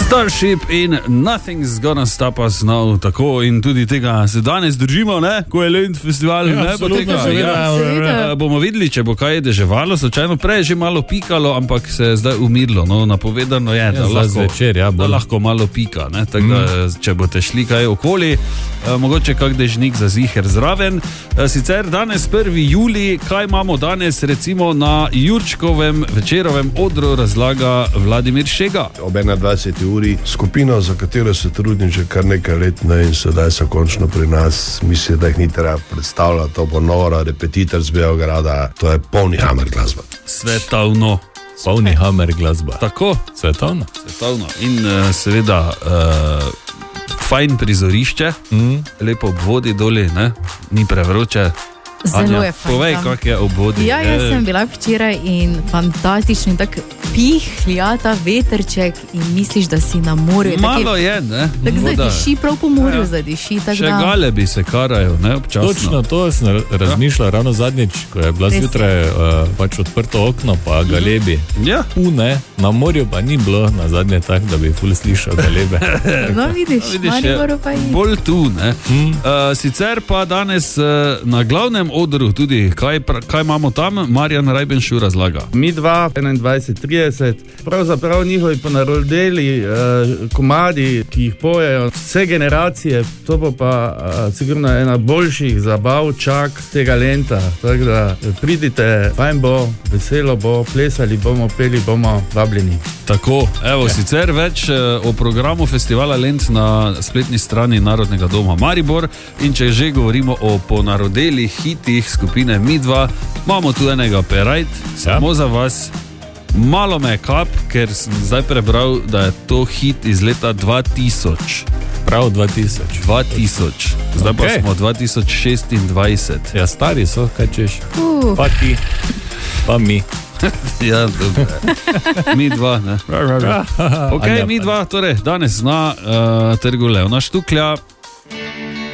Starship in Nothing's Gonna Stop Us Now, tako in tudi tega se danes držimo, ne? Ko je Lent festival, ja, ne, poteka. Bomo videli, če bo kaj deževalo, slučajno prej je že malo pikalo, ampak se je zdaj umirilo, no, napovedano je, da lahko malo pika, ne, tako da, če boste šli kaj okoli, mogoče kak dežnik za ziher zraven. Sicer danes 1. julij, kaj imamo danes recimo na Jurčkovem večerovem odru, razlaga Vladimir Šega. Ob 21. uri skupino, za katero se trudim že kar nekaj let, ne, in sedaj so končno pri nas, mislim, da jih ni treba predstavljati, to bo nora, repetitor z Beograda, to je polni hammer glasba. Svetovno. Polni hammer glasba. Tako. Svetovno. In seveda fajn prizorišče, lepo ob vodi doli, ne, ni prevroče. Zelo je fajn. Povej, kak je ob vodi. Ja, jaz sem bila včeraj in fantastični, tak pihlja ta veterček in misliš, da si na morju. Malo je, ne? Tako zadiši, prav po morju zadiši. Še galebi se karajo, ne, občasno. Točno to sem razmišljal ravno zadnjič, ko je bila zjutraj pač odprto okno, pa galebi. Ja. Na morju pa ni bilo na zadnje tak, da bi ful slišal galebe. No, vidiš, Mariboru pa je. Bolj tu, ne. Sicer pa danes na glavnem odru tudi, kaj imamo tam, Marjan Rajbenšu razlaga. Mi dva, 21-30, pravzaprav njihovi ponarodeli komadi, ki jih pojejo vse generacije, to bo pa sigurno ena boljših zabav čak tega lenta, tako da pridite, fajn bo, veselo bo, plesali bomo, peli bomo, vabljeni. Tako, evo, sicer več o programu festivala Lent na spletni strani Narodnega doma Maribor, in če že govorimo o ponarodelih hitih skupine Mi2, imamo tu enega Perajt, samo za vas. Malo me je kap, ker sem zdaj prebral, da je to hit iz leta 2000. Prav 2000. Zdaj pa smo 2026. Ja, stari so, kaj češ? Pa ti, pa mi. Ja, dobro. Mi2, ne? Ok, Mi2, torej danes na trgu Leona Štuklja.